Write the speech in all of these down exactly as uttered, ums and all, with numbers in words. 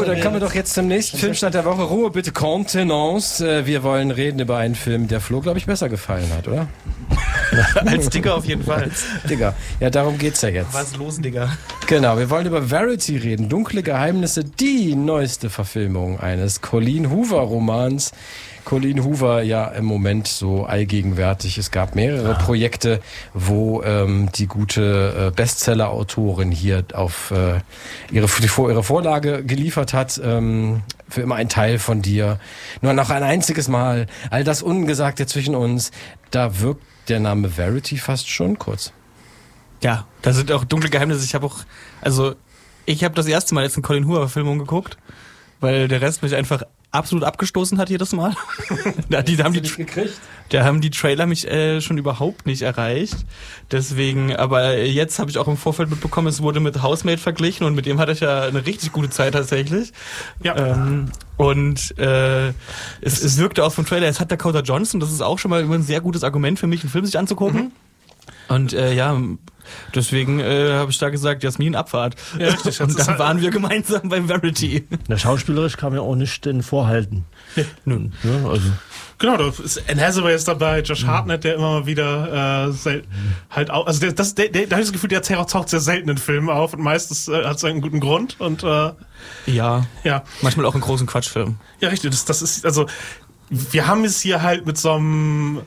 dann kommen wir doch jetzt zum nächsten Filmstart der Woche. Ruhe bitte, Contenance. Wir wollen reden über einen Film, der Flo, glaube ich, besser gefallen hat, oder? Als Digger auf jeden Fall. Digger. Ja, darum geht's ja jetzt. Was los, Digger? Genau, wir wollen über Verity reden. Dunkle Geheimnisse, die neueste Verfilmung eines Colleen Hoover-Romans. Colleen Hoover ja im Moment so allgegenwärtig. Es gab mehrere ah. Projekte, wo ähm, die gute äh, Bestseller-Autorin hier auf äh, ihre, die, ihre Vorlage geliefert hat. Ähm, für immer ein Teil von dir. Nur noch ein einziges Mal. All das Ungesagte zwischen uns. Da wirkt der Name Verity fast schon kurz. Ja, da sind auch dunkle Geheimnisse. Ich habe auch, also ich habe das erste Mal jetzt eine Colleen Hoover-Verfilmung geguckt, weil der Rest mich einfach absolut abgestoßen hat jedes Mal. da, die, da, haben die, gekriegt? da haben die Trailer mich äh, schon überhaupt nicht erreicht. Deswegen, aber jetzt habe ich auch im Vorfeld mitbekommen, es wurde mit Housemaid verglichen und mit dem hatte ich ja eine richtig gute Zeit tatsächlich. Ja. Ähm, und äh, es, es wirkte auch vom Trailer, es hat Dakota Johnson, das ist auch schon mal immer ein sehr gutes Argument für mich, einen Film sich anzugucken. Mhm. Und äh, ja, deswegen äh, habe ich da gesagt, Jasmin, Abfahrt. Ja, richtig. Und dann waren wir gemeinsam beim Verity. Na, schauspielerisch kann man ja auch nicht den vorhalten. Ja. Nun. Ja, also. Genau, da ist Anne Hathaway ist dabei, Josh Hartnett, der immer mal wieder äh, sel- halt auch, also der, das, der, der, da habe ich das Gefühl, der taucht sehr selten in Filmen auf und meistens äh, hat es einen guten Grund und äh, ja, ja, manchmal auch in großen Quatschfilmen. Ja, richtig. Das, das ist also, wir haben es hier halt mit so einem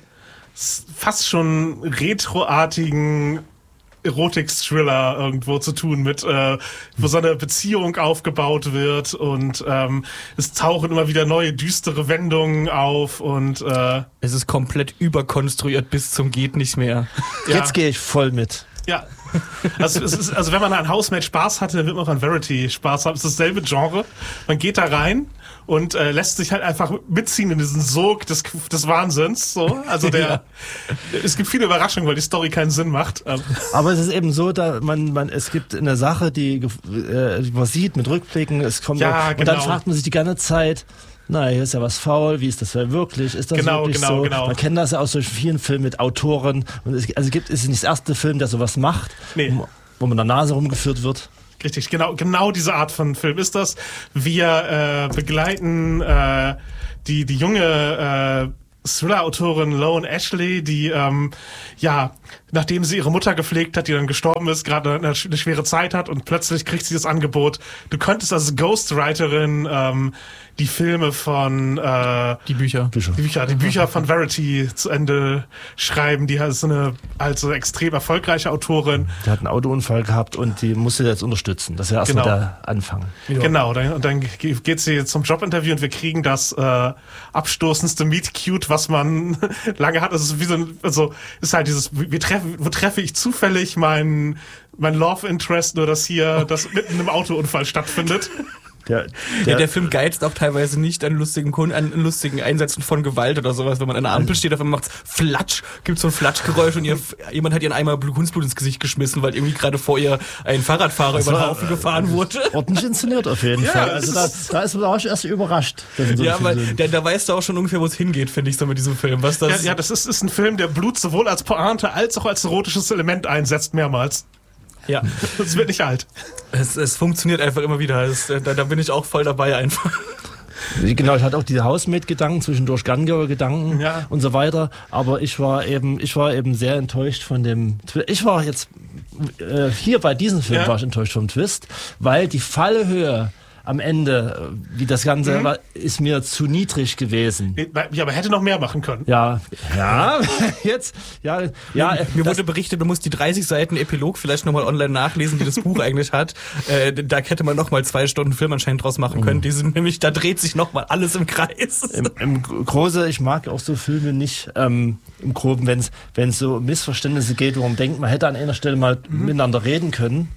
fast schon retroartigen Erotik-Thriller irgendwo zu tun mit, äh, wo so eine Beziehung aufgebaut wird und ähm, es tauchen immer wieder neue düstere Wendungen auf und äh, es ist komplett überkonstruiert bis zum geht nicht mehr. Ja. Jetzt gehe ich voll mit. Ja, also, es ist, also wenn man an Housemaid Spaß hatte, dann wird man auch an Verity Spaß haben. Es ist dasselbe Genre. Man geht da rein und äh, lässt sich halt einfach mitziehen in diesen Sog des, des Wahnsinns. So. Also der, ja. Es gibt viele Überraschungen, weil die Story keinen Sinn macht. Aber es ist eben so, da man, man es gibt eine Sache, die, äh, die man sieht mit Rückblicken, es kommt ja, auch, genau. und dann fragt man sich die ganze Zeit, na, hier ist ja was faul, wie ist das denn wirklich? Ist das genau, wirklich genau, so? Genau. Man kennt das ja aus solchen vielen Filmen mit Autoren. Und es, also gibt, es ist nicht das erste Film, der sowas macht, nee. wo, wo man der Nase rumgeführt wird. Richtig, genau, genau diese Art von Film ist das. Wir äh, begleiten äh, die, die junge äh, Thriller-Autorin Loan Ashley, die ähm, ja, nachdem sie ihre Mutter gepflegt hat, die dann gestorben ist, gerade eine, eine schwere Zeit hat und plötzlich kriegt sie das Angebot, du könntest als Ghostwriterin ähm, die Filme von äh, die Bücher. Die Bücher, die Bücher von Verity zu Ende schreiben. Die ist so eine also extrem erfolgreiche Autorin. Die hat einen Autounfall gehabt und die musste jetzt unterstützen. Das ist ja erstmal genau. der Anfang. Ja. Genau, dann, und dann geht sie zum Jobinterview und wir kriegen das äh, abstoßendste Meet Cute, was man lange hat. Also es ist wie so ein, also ist halt dieses, wir treffen, wo treffe ich zufällig meinen mein Love Interest, nur dass hier das mitten im Autounfall stattfindet. Der, der, ja, der Film geizt auch teilweise nicht an lustigen Kunden, an lustigen Einsätzen von Gewalt oder sowas. Wenn man an der Ampel steht, auf einmal macht's Flatsch, gibt's so ein Flatschgeräusch und ihr, jemand hat ihren Eimer Kunstblut ins Gesicht geschmissen, weil irgendwie gerade vor ihr ein Fahrradfahrer über den Haufen äh, gefahren wurde. Ordentlich inszeniert auf jeden ja, Fall. Also da, da ist man auch erst überrascht. So ja, weil da, da weißt du auch schon ungefähr, wo es hingeht, finde ich, so mit diesem Film. Was das ja, ja, das ist, ist ein Film, der Blut sowohl als Pointe als auch als erotisches Element einsetzt, mehrmals. Ja. Das wird nicht alt. Es, es funktioniert einfach immer wieder. Es, da, da bin ich auch voll dabei einfach. Genau, ich hatte auch diese Housemaid-Gedanken, zwischendurch Gun-Girl-Gedanken ja. und so weiter. Aber ich war eben, ich war eben sehr enttäuscht von dem. Ich war jetzt äh, hier bei diesem Film ja. war ich enttäuscht vom Twist, weil die Fallhöhe am Ende, wie das Ganze mhm. war, ist mir zu niedrig gewesen. Ja, aber hätte noch mehr machen können. Ja, ja, jetzt, ja, ja. Mir, mir wurde berichtet, du musst die dreißig Seiten Epilog vielleicht nochmal online nachlesen, die das Buch eigentlich hat. Äh, da hätte man nochmal zwei Stunden Film anscheinend draus machen können. Mhm. Die sind nämlich, da dreht sich nochmal alles im Kreis. Im, im Große, ich mag auch so Filme nicht, ähm, im Groben, wenn es wenn es so um Missverständnisse geht, wo man denkt, man hätte an einer Stelle mal mhm. miteinander reden können,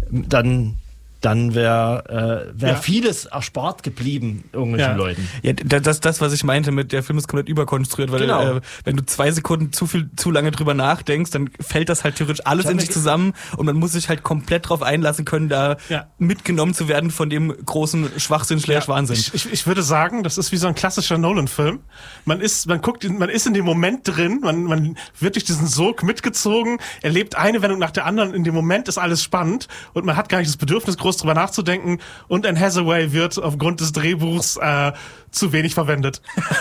dann dann wäre äh, wär ja. vieles erspart geblieben irgendwelchen ja. Leuten. Ja, das das, was ich meinte mit der Film ist komplett überkonstruiert, weil genau. äh, wenn du zwei Sekunden zu viel zu lange drüber nachdenkst, dann fällt das halt theoretisch alles in sich zusammen und man muss sich halt komplett drauf einlassen können, da ja. mitgenommen zu werden von dem großen Schwachsinn slash Wahnsinn. Ich, ich, ich würde sagen, das ist wie so ein klassischer Nolan-Film. Man ist, man guckt, man ist in dem Moment drin, man, man wird durch diesen Sog mitgezogen, erlebt eine Wendung nach der anderen. In dem Moment ist alles spannend und man hat gar nicht das Bedürfnis, groß groß drüber nachzudenken. Und Anne Hathaway wird aufgrund des Drehbuchs äh, zu wenig verwendet.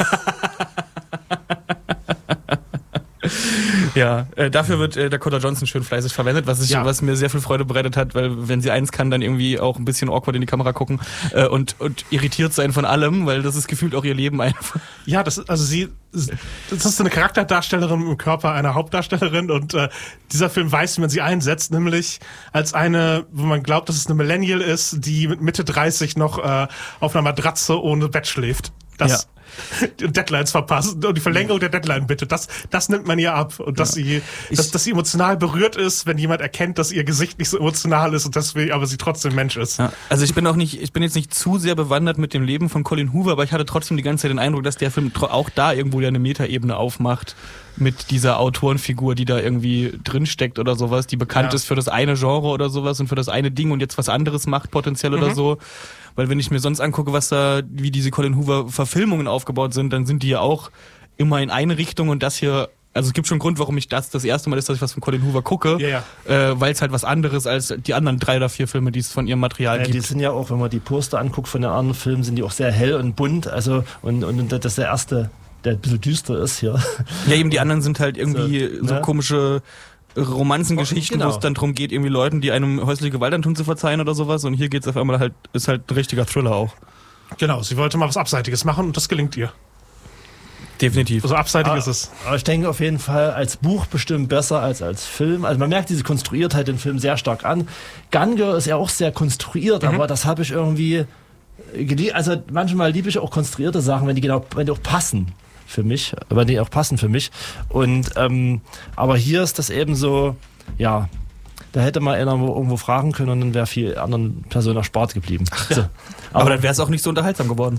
Ja, äh, dafür wird äh, Dakota Johnson schön fleißig verwendet, was, ich, Ja. was mir sehr viel Freude bereitet hat, weil wenn sie eins kann, dann irgendwie auch ein bisschen awkward in die Kamera gucken äh, und, und irritiert sein von allem, weil das ist gefühlt auch ihr Leben einfach. Ja, das also sie, das ist eine Charakterdarstellerin im Körper einer Hauptdarstellerin und äh, dieser Film weiß, wie man sie einsetzt, nämlich als eine, wo man glaubt, dass es eine Millennial ist, die mit Mitte dreißig noch äh, auf einer Matratze ohne Bett schläft. Das Ja. und Deadlines verpasst und die Verlängerung der Deadline bitte. Das, das nimmt man ihr ab und dass sie, dass, dass sie emotional berührt ist, wenn jemand erkennt, dass ihr Gesicht nicht so emotional ist und deswegen, aber sie trotzdem Mensch ist. Ja, also ich bin auch nicht, ich bin jetzt nicht zu sehr bewandert mit dem Leben von Colin Hoover, aber ich hatte trotzdem die ganze Zeit den Eindruck, dass der Film tro- auch da irgendwo ja eine Metaebene aufmacht mit dieser Autorenfigur, die da irgendwie drinsteckt oder sowas, die bekannt Ja. ist für das eine Genre oder sowas und für das eine Ding und jetzt was anderes macht potenziell oder so. Weil wenn ich mir sonst angucke, was da, wie diese Colin Hoover Verfilmungen aufgebaut sind, dann sind die ja auch immer in eine Richtung und das hier, also es gibt schon einen Grund, warum ich das das erste Mal ist, dass ich was von Colin Hoover gucke, Ja, äh, weil es halt was anderes als die anderen drei oder vier Filme, die es von ihrem Material Ja, die gibt. sind ja auch, wenn man die Poster anguckt von den anderen Filmen, sind die auch sehr hell und bunt. Also und, und das ist der erste, der ein bisschen düster ist hier. Ja, eben die anderen sind halt irgendwie so, So, ne? komische Romanzengeschichten, Genau. wo es dann darum geht, irgendwie Leuten, die einem häusliche Gewalt antun, zu verzeihen oder sowas. Und hier geht's auf einmal halt, ist halt ein richtiger Thriller auch. Genau, sie wollte mal was Abseitiges machen und das gelingt ihr. Definitiv. Also abseitig Ah, ist es. Aber ich denke auf jeden Fall als Buch bestimmt besser als als Film. Also man merkt diese Konstruiertheit im Film sehr stark an. Gun Girl ist ja auch sehr konstruiert, aber das habe ich irgendwie gelie- also manchmal liebe ich auch konstruierte Sachen, wenn die genau, wenn die auch passen für mich, wenn die auch passen für mich. Und ähm, aber hier ist das eben so, ja, da hätte mal einer wo- irgendwo fragen können und dann wäre viel anderen Personen erspart geblieben. So. Aber, aber dann wäre es auch nicht so unterhaltsam geworden.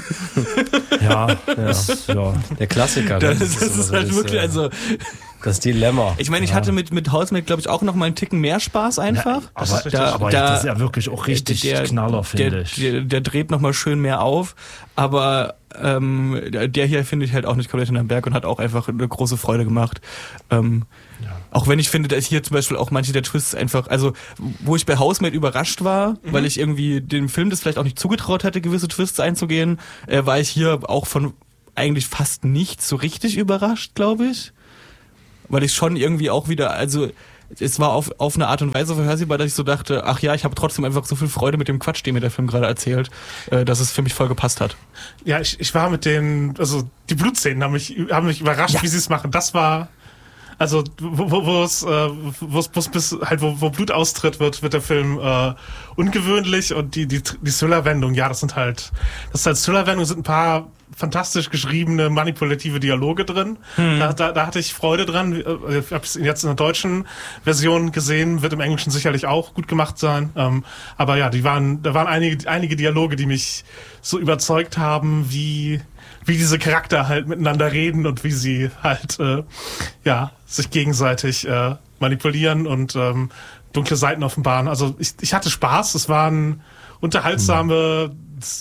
ja, das, ja. Der Klassiker. Das, ne? das ist, immer so halt das, wirklich, äh, also, das Dilemma. ich meine, ich hatte mit, mit Housemaid, glaube ich, auch noch mal einen Ticken mehr Spaß einfach. Aber, ist richtig. da, aber da, das ist ja wirklich auch richtig Knaller, finde der, ich. Der, der dreht noch mal schön mehr auf, aber ähm, der hier finde ich halt auch nicht komplett hinterm Berg und hat auch einfach eine große Freude gemacht. Ähm, Auch wenn ich finde, dass hier zum Beispiel auch manche der Twists einfach, also wo ich bei Housemaid überrascht war, mhm. weil ich irgendwie dem Film das vielleicht auch nicht zugetraut hätte, gewisse Twists einzugehen, äh, war ich hier auch von eigentlich fast nicht so richtig überrascht, glaube ich. Weil ich schon irgendwie auch wieder, also es war auf, auf eine Art und Weise vorhersehbar, dass ich so dachte, ach ja, ich habe trotzdem einfach so viel Freude mit dem Quatsch, den mir der Film gerade erzählt, äh, dass es für mich voll gepasst hat. Ja, ich, ich war mit den, also die Blutszenen haben mich, haben mich überrascht, Ja. wie sie es machen. Das war, also wo, wo, wo es, äh, wo es wo es bis halt wo, wo Blut austritt, wird, wird der Film äh, ungewöhnlich und die die die Thriller-Wendung, ja, das sind halt, das ist halt Thriller-Wendung, sind ein paar fantastisch geschriebene manipulative Dialoge drin. Hm. Da, da, da hatte ich Freude dran. Ich habe es jetzt in der deutschen Version gesehen, wird im Englischen sicherlich auch gut gemacht sein. Ähm, aber ja, die waren, da waren einige einige Dialoge, die mich so überzeugt haben, wie wie diese Charakter halt miteinander reden und wie sie halt äh, ja sich gegenseitig äh, manipulieren und ähm, dunkle Seiten offenbaren. Also ich, ich hatte Spaß. Es waren unterhaltsame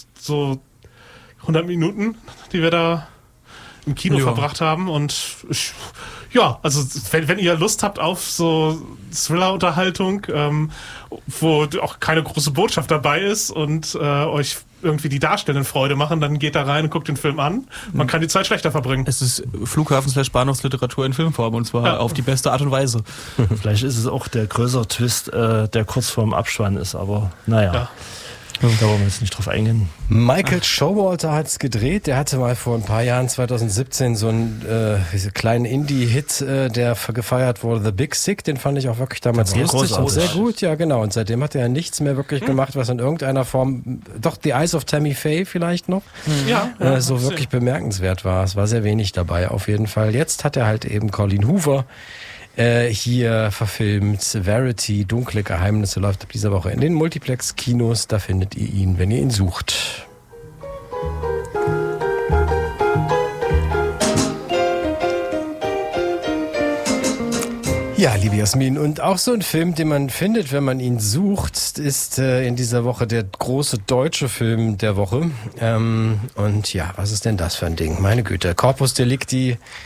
so hundert Minuten, die wir da im Kino Ja. verbracht haben und ich, ja, also wenn, wenn ihr Lust habt auf so Thriller-Unterhaltung, ähm, wo auch keine große Botschaft dabei ist und äh, euch irgendwie die Darstellenden Freude machen, dann geht da rein und guckt den Film an. Man kann die Zeit schlechter verbringen. Es ist Flughafen slash Bahnhofsliteratur in Filmform und zwar Ja. auf die beste Art und Weise. Vielleicht ist es auch der größere Twist, äh, der kurz vorm Abspann ist, aber naja. Ja. Da wollen wir jetzt nicht drauf eingehen. Michael Showalter hat es gedreht. Der hatte mal vor ein paar Jahren, zwanzig siebzehn, so einen äh, diese kleinen Indie-Hit, äh, der ver- gefeiert wurde, The Big Sick. Den fand ich auch wirklich damals Der war lustig und großartig. sehr gut. Ja, genau. Und seitdem hat er ja nichts mehr wirklich gemacht, was in irgendeiner Form, doch The Eyes of Tammy Faye vielleicht noch, Ja, äh, so wirklich bemerkenswert war. Es war sehr wenig dabei auf jeden Fall. Jetzt hat er halt eben Colin Hoover äh, hier verfilmt. Verity, Dunkle Geheimnisse, läuft ab dieser Woche in den Multiplex-Kinos. Da findet ihr ihn, wenn ihr ihn sucht. Ja, liebe Jasmin, und auch so ein Film, den man findet, wenn man ihn sucht, ist äh, in dieser Woche der große deutsche Film der Woche. Ähm, und ja, was ist denn das für ein Ding? Meine Güte, Corpus Delicti,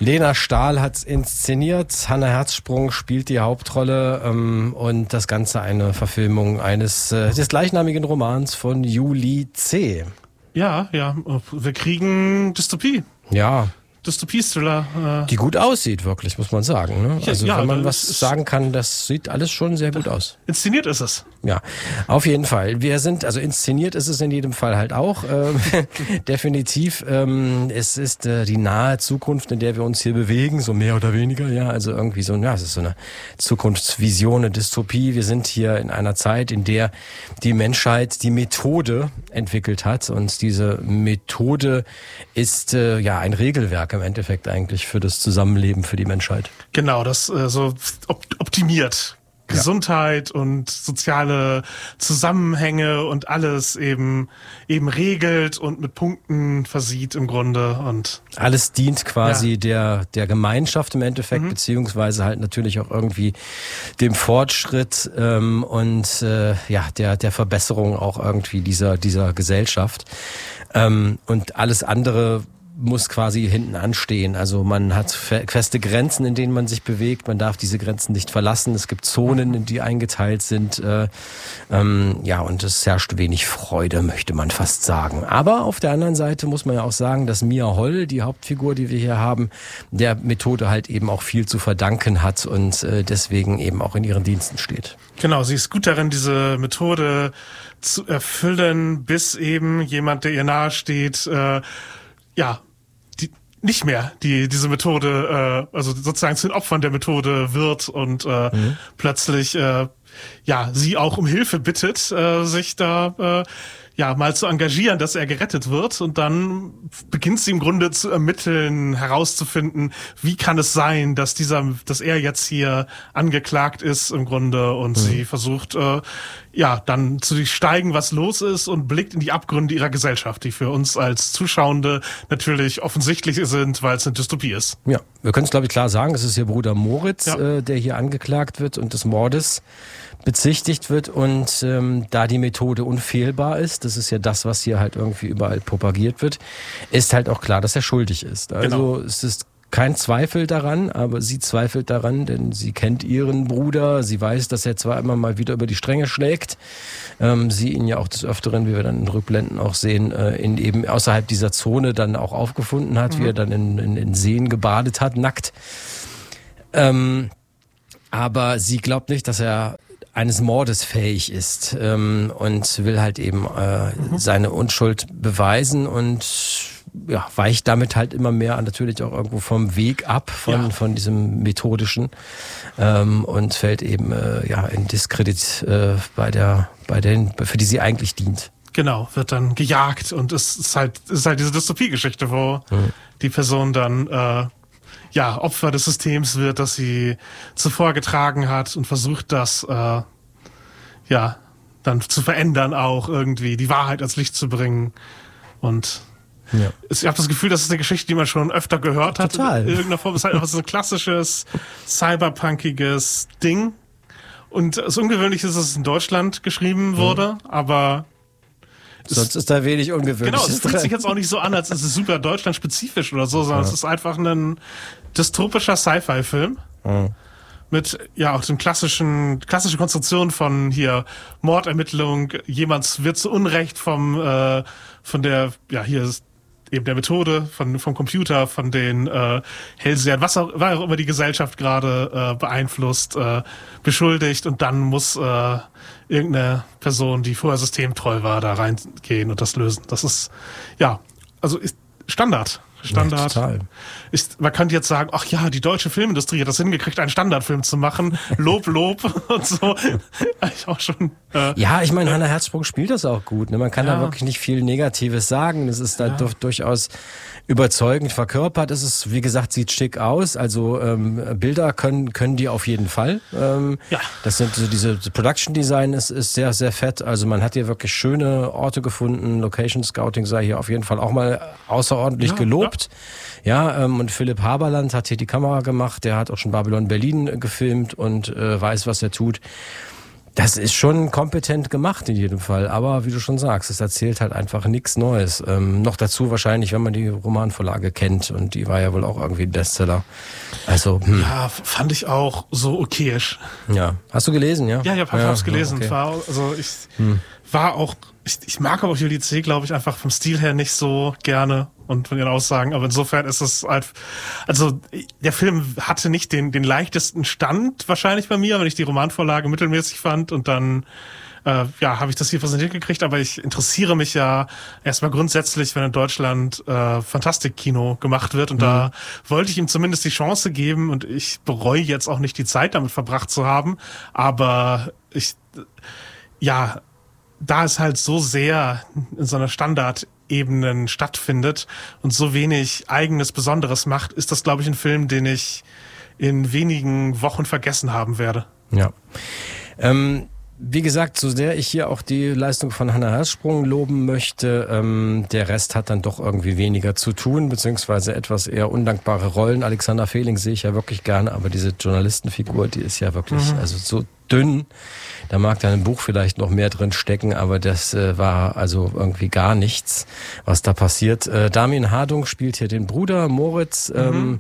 Lena Stahl hat's inszeniert, Hanna Herzsprung spielt die Hauptrolle ähm, und das Ganze eine Verfilmung eines äh, des gleichnamigen Romans von Julie C. Ja, ja, wir kriegen Dystopie. Ja. Dystopie-Thriller. Äh. Die gut aussieht, wirklich, muss man sagen. Ne? Ja, Also ja, wenn man das was ist- sagen kann, das sieht alles schon sehr gut aus. Inszeniert ist es. Ja, auf jeden Fall. Wir sind, also inszeniert ist es in jedem Fall halt auch. Ähm, definitiv. Ähm, es ist äh, die nahe Zukunft, in der wir uns hier bewegen, so mehr oder weniger. Ja, also irgendwie so, ja, es ist so eine Zukunftsvision, eine Dystopie. Wir sind hier in einer Zeit, in der die Menschheit die Methode entwickelt hat. Und diese Methode ist äh, ja ein Regelwerk im Endeffekt eigentlich für das Zusammenleben für die Menschheit. Genau, das äh, so op optimiert. Gesundheit und soziale Zusammenhänge und alles eben eben regelt und mit Punkten versieht im Grunde und Alles dient quasi Ja. der, der Gemeinschaft im Endeffekt, beziehungsweise halt natürlich auch irgendwie dem Fortschritt ähm, und äh, ja, der, der Verbesserung auch irgendwie dieser, dieser Gesellschaft. Ähm, und alles andere muss quasi hinten anstehen. Also man hat fe- feste Grenzen, in denen man sich bewegt. Man darf diese Grenzen nicht verlassen. Es gibt Zonen, in die eingeteilt sind. Äh, ähm, ja, und es herrscht wenig Freude, möchte man fast sagen. Aber auf der anderen Seite muss man ja auch sagen, dass Mia Holl, die Hauptfigur, die wir hier haben, der Methode halt eben auch viel zu verdanken hat und äh, deswegen eben auch in ihren Diensten steht. genau, sie ist gut darin, diese Methode zu erfüllen, bis eben jemand, der ihr nahe steht, äh, ja, die nicht mehr die diese Methode, äh, also sozusagen zu den Opfern der Methode wird und äh, mhm. plötzlich äh, ja sie auch um Hilfe bittet, äh, sich da äh, ja mal zu engagieren, dass er gerettet wird und dann beginnt sie im Grunde zu ermitteln, herauszufinden, wie kann es sein, dass dieser, dass er jetzt hier angeklagt ist im Grunde und mhm. sie versucht äh, ja dann zu steigen, was los ist und blickt in die Abgründe ihrer Gesellschaft, die für uns als Zuschauende natürlich offensichtlich sind, weil es eine Dystopie ist. Ja, wir können es glaube ich klar sagen, es ist ihr Bruder Moritz, Ja. äh, der hier angeklagt wird und des Mordes bezichtigt wird und ähm, da die Methode unfehlbar ist, das ist ja das, was hier halt irgendwie überall propagiert wird, ist halt auch klar, dass er schuldig ist. Also Genau. es ist kein Zweifel daran, aber sie zweifelt daran, denn sie kennt ihren Bruder, sie weiß, dass er zwar immer mal wieder über die Stränge schlägt, ähm, sie ihn ja auch des Öfteren, wie wir dann in Rückblenden auch sehen, äh, in eben außerhalb dieser Zone dann auch aufgefunden hat, mhm. wie er dann in, in, in Seen gebadet hat, nackt. Ähm, aber sie glaubt nicht, dass er eines Mordes fähig ist ähm, und will halt eben äh, mhm. seine Unschuld beweisen und ja, weicht damit halt immer mehr natürlich auch irgendwo vom Weg ab, von, Ja. von diesem methodischen ähm, und fällt eben äh, ja in Diskredit äh, bei der, bei den, für die sie eigentlich dient. Genau, wird dann gejagt und es ist halt, es ist halt diese Dystopie-Geschichte, wo Mhm. die Person dann äh, ja Opfer des Systems wird, das sie zuvor getragen hat und versucht das äh, ja dann zu verändern, auch irgendwie die Wahrheit ans Licht zu bringen. Und Ja. ich habe das Gefühl, das ist eine Geschichte, die man schon öfter gehört hat. Total. In irgendeiner Form. Es ist halt einfach so ein klassisches, cyberpunkiges Ding. Und das Ungewöhnliche ist, dass es in Deutschland geschrieben wurde, aber Sonst ist da wenig genau, Ungewöhnliches es fühlt drin. sich jetzt auch nicht so an, als ist es super deutschlandspezifisch oder so, sondern Ja. es ist einfach ein dystopischer Sci-Fi-Film. Mhm. Mit, ja, auch dem klassischen, klassische Konstruktion von hier Mordermittlung, jemand wird zu Unrecht vom, äh, von der, ja, hier ist eben der Methode, von, vom Computer, von den, äh, Hellsehern, was auch, war auch immer die Gesellschaft gerade, äh, beeinflusst, äh, beschuldigt und dann muss, äh, irgendeine Person, die vorher systemtreu war, da reingehen und das lösen. Das ist, ja, also ist Standard. Standard. Ja, total. Ist, man könnte jetzt sagen, ach ja, die deutsche Filmindustrie hat das hingekriegt, einen Standardfilm zu machen. Lob, Lob und so. Ich auch schon. Äh, Ja, ich meine, Hanna Herzsprung spielt das auch gut. Ne? Man kann Ja. da wirklich nicht viel Negatives sagen. Das ist da dur- durchaus überzeugend verkörpert. Es ist, wie gesagt, sieht schick aus. Also ähm, Bilder können können die auf jeden Fall. Ähm, Ja. Das sind so diese Production Design ist ist sehr sehr fett. Also man hat hier wirklich schöne Orte gefunden. Location Scouting sei hier auf jeden Fall auch mal außerordentlich Ja, gelobt. Ja, ähm, und Philipp Haberland hat hier die Kamera gemacht. Der hat auch schon Babylon Berlin äh, gefilmt und äh, weiß, was er tut. Das ist schon kompetent gemacht in jedem Fall, aber wie du schon sagst, es erzählt halt einfach nichts Neues. Ähm, noch dazu wahrscheinlich, wenn man die Romanvorlage kennt und die war ja wohl auch irgendwie ein Bestseller. Also, hm. Ja, fand ich auch so okayisch. Ja. Hast du gelesen, ja? Ja, ja, ich hab's ja, gelesen. Okay. War, also ich Hm. war auch, ich, ich mag aber auch Julie C., glaube ich, einfach vom Stil her nicht so gerne und von ihren Aussagen, aber insofern ist es halt, also der Film hatte nicht den, den leichtesten Stand wahrscheinlich bei mir, wenn ich die Romanvorlage mittelmäßig fand und dann äh, ja, habe ich das hier präsentiert gekriegt, aber ich interessiere mich ja erstmal grundsätzlich, wenn in Deutschland äh, Fantastikkino gemacht wird und mhm. da wollte ich ihm zumindest die Chance geben und ich bereue jetzt auch nicht die Zeit damit verbracht zu haben, aber ich, ja, da es halt so sehr in so einer Standardebene stattfindet und so wenig eigenes Besonderes macht, ist das, glaube ich, ein Film, den ich in wenigen Wochen vergessen haben werde. Ja. Ähm, wie gesagt, so sehr ich hier auch die Leistung von Hannah Hersprung loben möchte, ähm, der Rest hat dann doch irgendwie weniger zu tun, beziehungsweise etwas eher undankbare Rollen. Alexander Fehling sehe ich ja wirklich gerne, aber diese Journalistenfigur, die ist ja wirklich mhm. also so dünn. Da mag dann im Buch vielleicht noch mehr drin stecken, aber das äh, war also irgendwie gar nichts, was da passiert. Äh, Damien Hardung spielt hier den Bruder Moritz. Mhm. Ähm,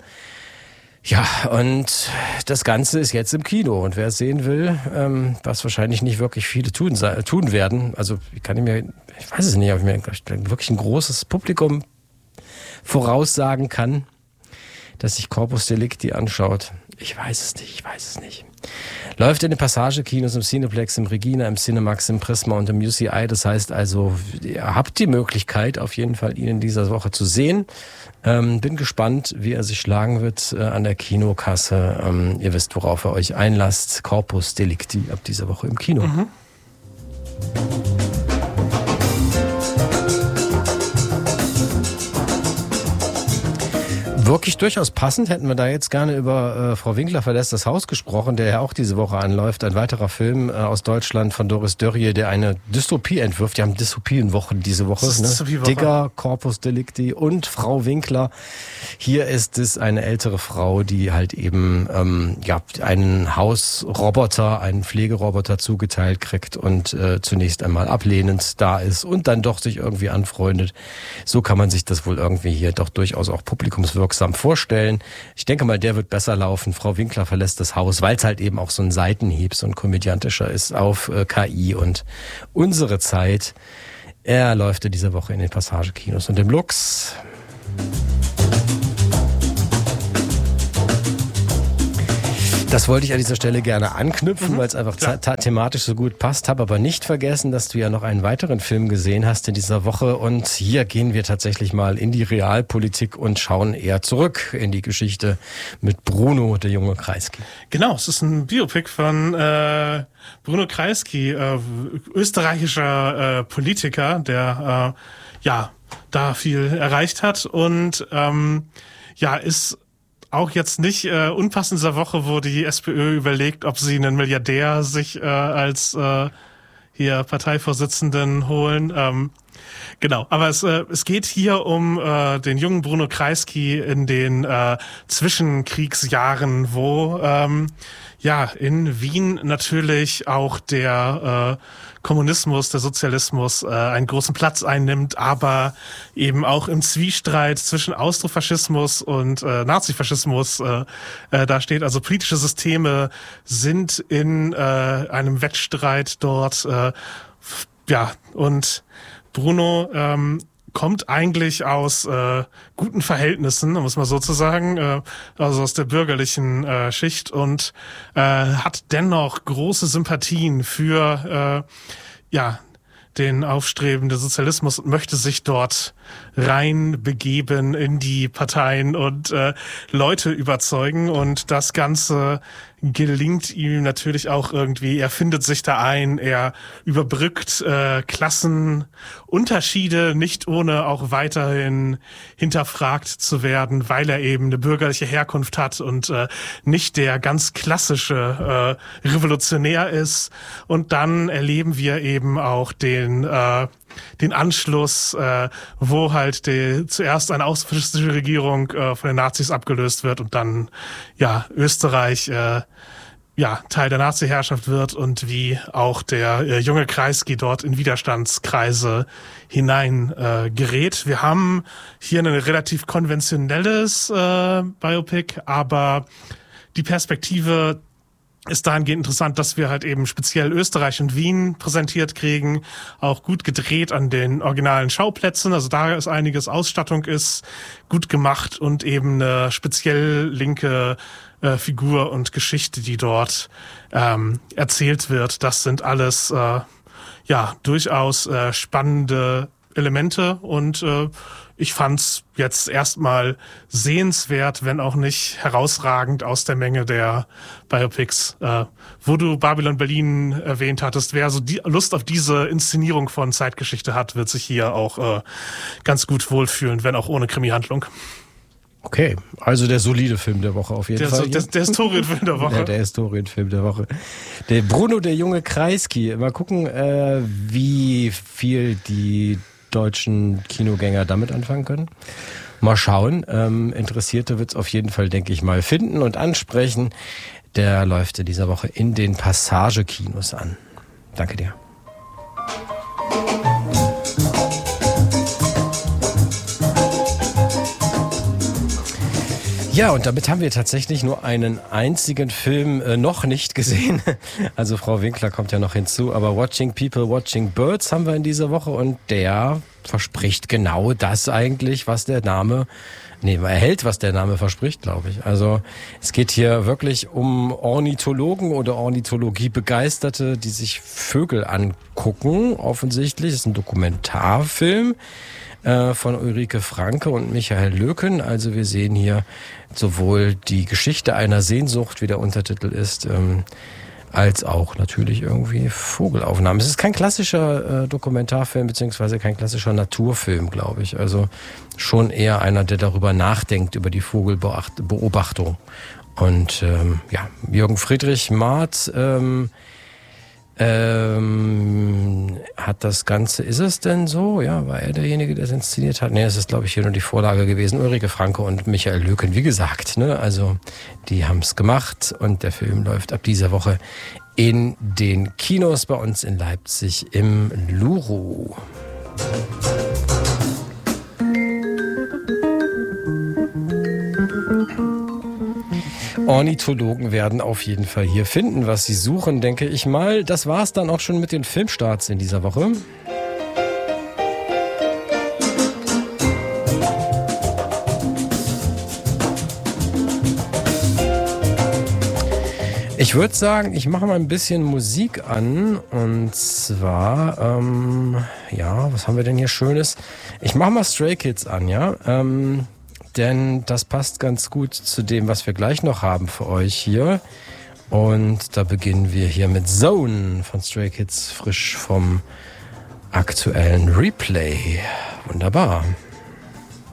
ja, und das Ganze ist jetzt im Kino. Und wer es sehen will, ähm, was wahrscheinlich nicht wirklich viele tun, tun werden, also kann ich mir, ich weiß es nicht, ob ich mir wirklich ein großes Publikum voraussagen kann, dass sich Corpus Delicti anschaut. Ich weiß es nicht, ich weiß es nicht. Läuft in den Passagekinos, im Cineplex, im Regina, im Cinemax, im Prisma und im U C I. Das heißt also, ihr habt die Möglichkeit, auf jeden Fall ihn in dieser Woche zu sehen. Ähm, bin gespannt, wie er sich schlagen wird äh, an der Kinokasse. Ähm, ihr wisst, worauf ihr euch einlasst. Corpus Delicti ab dieser Woche im Kino. Mhm. Wirklich durchaus passend, hätten wir da jetzt gerne über äh, Frau Winkler verlässt das Haus gesprochen, der ja auch diese Woche anläuft. Ein weiterer Film äh, aus Deutschland von Doris Dörrie, der eine Dystopie entwirft. Die haben Dystopienwochen diese Woche. Ne? Dystopiewoche. Digger, Corpus Delicti und Frau Winkler. Hier ist es eine ältere Frau, die halt eben ähm, ja einen Hausroboter, einen Pflegeroboter zugeteilt kriegt und äh, zunächst einmal ablehnend da ist und dann doch sich irgendwie anfreundet. So kann man sich das wohl irgendwie hier doch durchaus auch publikumswirksam vorstellen. Ich denke mal, der wird besser laufen. Frau Winkler verlässt das Haus, weil es halt eben auch so ein Seitenhieb, so ein komödiantischer ist auf äh, K I und unsere Zeit. Er läuft in dieser Woche in den Passagekinos und im Lux. Das wollte ich an dieser Stelle gerne anknüpfen, mhm, weil es einfach ta- ta- thematisch so gut passt. Habe aber nicht vergessen, dass du ja noch einen weiteren Film gesehen hast in dieser Woche. Und hier gehen wir tatsächlich mal in die Realpolitik und schauen eher zurück in die Geschichte mit Bruno, der junge Kreisky. Genau, es ist ein Biopic von äh, Bruno Kreisky, äh, österreichischer äh, Politiker, der äh, ja da viel erreicht hat und ähm, ja ist auch jetzt nicht äh, unpassend in dieser Woche, wo die SPÖ überlegt, ob sie einen Milliardär sich äh, als äh, hier Parteivorsitzenden holen. Ähm, genau, aber es, äh, es geht hier um äh, den jungen Bruno Kreisky in den äh, Zwischenkriegsjahren, wo ähm, ja in Wien natürlich auch der äh, Kommunismus, der Sozialismus äh, einen großen Platz einnimmt, aber eben auch im Zwiespalt zwischen Austrofaschismus und äh, Nazifaschismus äh, äh, da steht. Also politische Systeme sind in äh, einem Wettstreit dort. Äh, ja, und Bruno ähm, kommt eigentlich aus äh, guten Verhältnissen, um es mal so zu sagen, äh, also aus der bürgerlichen äh, Schicht und äh, hat dennoch große Sympathien für äh, ja den aufstrebenden Sozialismus und möchte sich dort reinbegeben in die Parteien und äh, Leute überzeugen und das Ganze gelingt ihm natürlich auch irgendwie. Er findet sich da ein, er überbrückt äh, Klassenunterschiede, nicht ohne auch weiterhin hinterfragt zu werden, weil er eben eine bürgerliche Herkunft hat und äh, nicht der ganz klassische äh, Revolutionär ist. Und dann erleben wir eben auch den äh, den Anschluss, äh, wo halt die, zuerst eine außenfaschistische Regierung äh, von den Nazis abgelöst wird und dann ja Österreich äh, ja, Teil der Nazi-Herrschaft wird und wie auch der äh, junge Kreisky dort in Widerstandskreise hinein äh, gerät. Wir haben hier ein relativ konventionelles äh, Biopic, aber die Perspektive ist dahingehend interessant, dass wir halt eben speziell Österreich und Wien präsentiert kriegen, auch gut gedreht an den originalen Schauplätzen, also da ist einiges, Ausstattung ist gut gemacht und eben eine speziell linke äh, Figur und Geschichte, die dort ähm, erzählt wird. Das sind alles äh, ja durchaus äh, spannende Elemente und äh, ich fand's jetzt erstmal sehenswert, wenn auch nicht herausragend aus der Menge der Biopics. Äh, wo du Babylon Berlin erwähnt hattest, wer so die Lust auf diese Inszenierung von Zeitgeschichte hat, wird sich hier auch äh, ganz gut wohlfühlen, wenn auch ohne Krimi-Handlung. Okay, also der solide Film der Woche auf jeden Der, Fall. der, der Historienfilm der Woche. Ja, der Historienfilm der Woche. Der Bruno, der junge Kreisky. Mal gucken, äh, wie viel die deutschen Kinogänger damit anfangen können. Mal schauen. Ähm, Interessierte wird's auf jeden Fall, denke ich mal, finden und ansprechen. Der läuft in dieser Woche in den Passage-Kinos an. Danke dir. Ja, und damit haben wir tatsächlich nur einen einzigen Film äh, noch nicht gesehen. Also Frau Winkler kommt ja noch hinzu, aber Watching People, Watching Birds haben wir in dieser Woche und der verspricht genau das eigentlich, was der Name, nee, er hält, was der Name verspricht, glaube ich. Also es geht hier wirklich um Ornithologen oder Ornithologie-Begeisterte, die sich Vögel angucken, offensichtlich. Das ist ein Dokumentarfilm von Ulrike Franke und Michael Löken. Also wir sehen hier sowohl die Geschichte einer Sehnsucht, wie der Untertitel ist, ähm, als auch natürlich irgendwie Vogelaufnahmen. Es ist kein klassischer äh, Dokumentarfilm beziehungsweise kein klassischer Naturfilm, glaube ich. Also schon eher einer, der darüber nachdenkt, über die Vogelbeobachtung. Und ähm, ja, Jürgen Friedrich Marth ähm, Ähm, hat das Ganze, ist es denn so? Ja, war er derjenige, der es inszeniert hat? Nee, es ist, glaube ich, hier nur die Vorlage gewesen. Ulrike Franke und Michael Löken, wie gesagt, ne? Also, die haben es gemacht und der Film läuft ab dieser Woche in den Kinos bei uns in Leipzig im Luru. Ornithologen werden auf jeden Fall hier finden, was sie suchen, denke ich mal. Das war's dann auch schon mit den Filmstarts in dieser Woche. Ich würde sagen, ich mache mal ein bisschen Musik an und zwar, ähm, ja, was haben wir denn hier Schönes? Ich mache mal Stray Kids an, ja, ähm, denn das passt ganz gut zu dem, was wir gleich noch haben für euch hier. Und da beginnen wir hier mit Zone von Stray Kids, frisch vom aktuellen Replay. Wunderbar.